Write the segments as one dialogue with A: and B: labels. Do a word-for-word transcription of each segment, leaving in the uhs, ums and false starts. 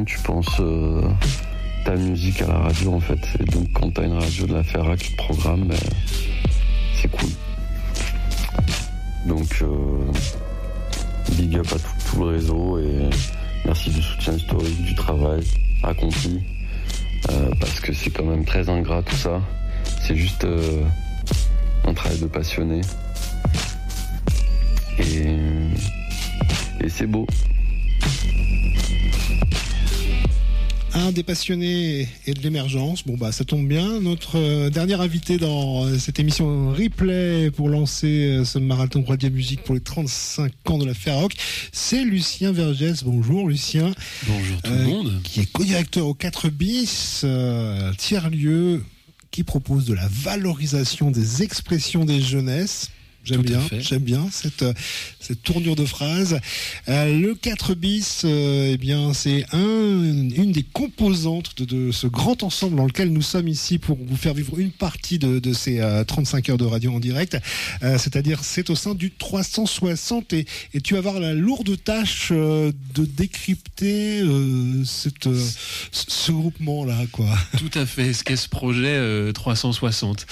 A: façon tu penses euh, ta musique à la radio en fait. Et donc quand t'as une radio de la Ferra qui te programme, ben, c'est cool. Donc euh, big up à tout, tout le réseau et merci du soutien historique, du travail accompli. Euh, parce que c'est quand même très ingrat tout ça. C'est juste euh, un travail de passionné. Et, et c'est beau.
B: Un des passionnés et de l'émergence. Bon bah ça tombe bien. Notre euh, dernier invité dans euh, cette émission replay pour lancer euh, ce marathon Radio Musique pour les trente-cinq ans de la Ferroc, c'est Lucien Vergès. Bonjour Lucien.
C: Bonjour tout
B: euh,
C: le monde.
B: Qui est co-directeur au quatre bis, euh, tiers-lieu qui propose de la valorisation des expressions des jeunesses. J'aime bien, j'aime bien cette cette tournure de phrase. Euh, le quatre bis, euh, eh bien, c'est un une des composantes de, de ce grand ensemble dans lequel nous sommes ici pour vous faire vivre une partie de de ces euh, trente-cinq heures de radio en direct. Euh, c'est-à-dire, c'est au sein du trois cent soixante et et tu vas avoir la lourde tâche euh, de décrypter euh, cette euh, ce groupement là, quoi.
C: Tout à fait. Ce qu'est ce projet euh, trois cent soixante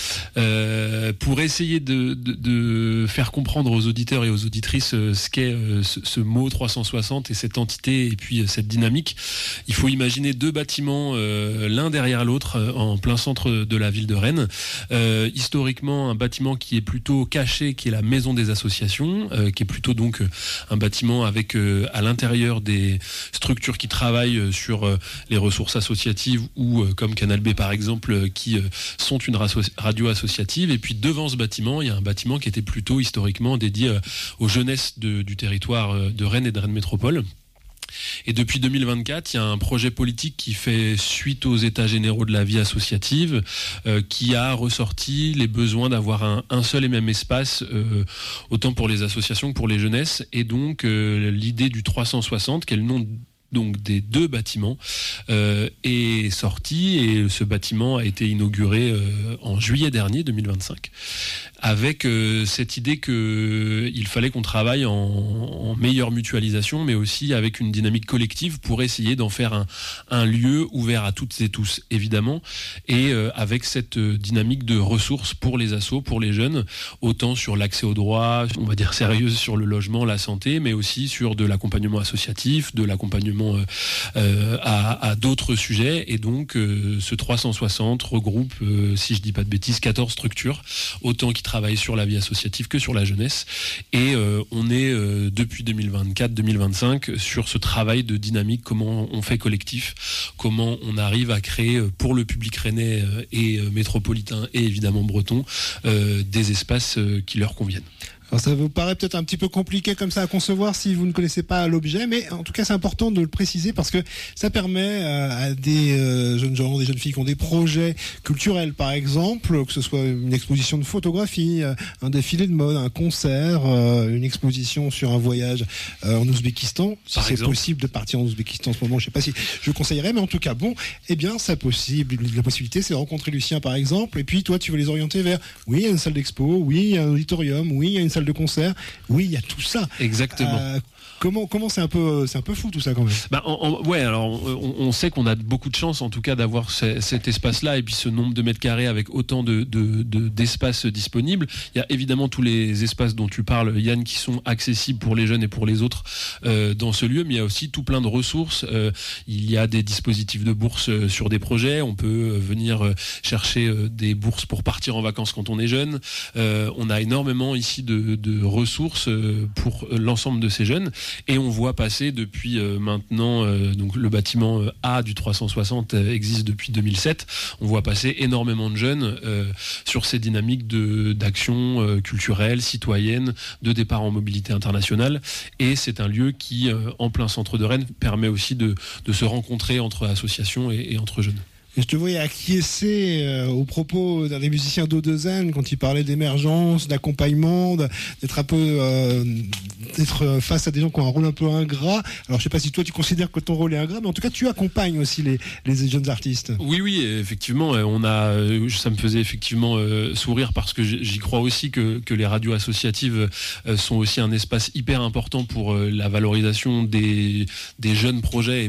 C: euh, pour essayer de, de, de faire comprendre aux auditeurs et aux auditrices ce qu'est ce, ce mot trois cent soixante et cette entité et puis cette dynamique. Il faut imaginer deux bâtiments euh, l'un derrière l'autre en plein centre de la ville de Rennes. Euh, historiquement, un bâtiment qui est plutôt caché, qui est la maison des associations, euh, qui est plutôt donc un bâtiment avec euh, à l'intérieur des structures qui travaillent sur euh, les ressources associatives ou euh, comme Canal B par exemple, euh, qui euh, sont une radio associative. Et puis devant ce bâtiment, il y a un bâtiment qui était plutôt historiquement dédié aux jeunesses de, du territoire de Rennes et de Rennes Métropole. Et depuis deux mille vingt-quatre, il y a un projet politique qui fait suite aux états généraux de la vie associative, euh, qui a ressorti les besoins d'avoir un, un seul et même espace, euh, autant pour les associations que pour les jeunesses. Et donc euh, l'idée du trois cent soixante, qui est le nom donc des deux bâtiments, euh, est sorti, et ce bâtiment a été inauguré euh, en juillet dernier deux mille vingt-cinq, avec euh, cette idée que il fallait qu'on travaille en, en meilleure mutualisation, mais aussi avec une dynamique collective pour essayer d'en faire un, un lieu ouvert à toutes et tous, évidemment, et euh, avec cette dynamique de ressources pour les assos, pour les jeunes, autant sur l'accès aux droits, on va dire sérieuse sur le logement, la santé, mais aussi sur de l'accompagnement associatif, de l'accompagnement Euh, à, à d'autres sujets. Et donc euh, ce trois cent soixante regroupe, euh, si je dis pas de bêtises, quatorze structures, autant qui travaillent sur la vie associative que sur la jeunesse. Et euh, on est euh, depuis deux mille vingt-quatre deux mille vingt-cinq sur ce travail de dynamique, comment on fait collectif, comment on arrive à créer pour le public rennais et métropolitain et évidemment breton euh, des espaces euh, qui leur conviennent.
B: Alors ça vous paraît peut-être un petit peu compliqué comme ça à concevoir si vous ne connaissez pas l'objet, mais en tout cas c'est important de le préciser parce que ça permet à des jeunes gens, des jeunes filles qui ont des projets culturels par exemple, que ce soit une exposition de photographie, un défilé de mode, un concert, une exposition sur un voyage en Ouzbékistan, si c'est possible de partir en Ouzbékistan en ce moment, je sais pas si je conseillerais, mais en tout cas bon, eh bien ça possible, la possibilité c'est de rencontrer Lucien par exemple, et puis toi tu veux les orienter vers, oui il y a une salle d'expo, oui il y a un auditorium, oui il y a une salle de concert, oui il y a tout ça.
C: Exactement.
B: Euh, Comment comment c'est un peu c'est un peu fou tout ça quand même.
C: Bah en, en, ouais alors on, on sait qu'on a beaucoup de chance en tout cas d'avoir ce, cet espace-là et puis ce nombre de mètres carrés avec autant de, de, de d'espaces disponibles. Il y a évidemment tous les espaces dont tu parles, Yann, qui sont accessibles pour les jeunes et pour les autres euh, dans ce lieu, mais il y a aussi tout plein de ressources. Euh, il y a des dispositifs de bourses sur des projets. On peut venir chercher des bourses pour partir en vacances quand on est jeune. Euh, on a énormément ici de, de ressources pour l'ensemble de ces jeunes. Et on voit passer depuis euh, maintenant, euh, donc le bâtiment euh, A du trois cent soixante euh, existe depuis deux mille sept. On voit passer énormément de jeunes euh, sur ces dynamiques de d'action euh, culturelle, citoyenne, de départ en mobilité internationale. Et c'est un lieu qui, euh, en plein centre de Rennes, permet aussi de, de se rencontrer entre associations et, et entre jeunes.
B: Et je te voyais acquiescer euh, aux propos d'un des musiciens d'O deux N quand il parlait d'émergence, d'accompagnement, d'être un peu euh, d'être face à des gens qui ont un rôle un peu ingrat. Alors je sais pas si toi tu considères que ton rôle est ingrat, mais en tout cas tu accompagnes aussi les, les jeunes artistes.
C: Oui, oui, effectivement, on a, ça me faisait effectivement euh, sourire parce que j'y crois aussi que, que les radios associatives euh, sont aussi un espace hyper important pour euh, la valorisation des, des jeunes projets.